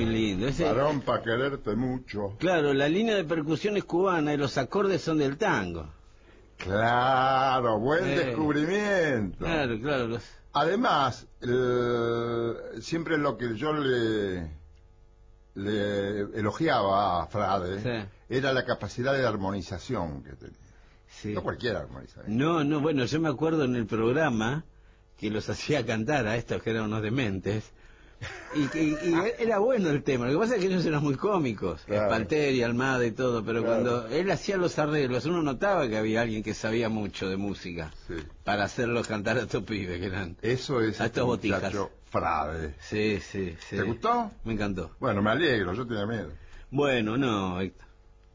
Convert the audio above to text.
muy lindo. Varón pa' quererte mucho. Claro, la línea de percusión es cubana y los acordes son del tango. Claro, buen descubrimiento. Claro, claro. Además, siempre lo que yo le elogiaba a Frade era la capacidad de armonización que tenía. Sí. No cualquiera armoniza. No, bueno, yo me acuerdo en el programa que los hacía cantar a estos que eran unos dementes. Y era bueno el tema. Lo que pasa es que ellos eran muy cómicos, claro. Espalter y Almada y todo, pero cuando él hacía los arreglos, uno notaba que había alguien que sabía mucho de música para hacerlos cantar a estos pibes que eran. Eso es a estos botijas. Frade. Sí. ¿Te gustó? Me encantó. Bueno, me alegro, yo tenía miedo. Bueno, no, Héctor.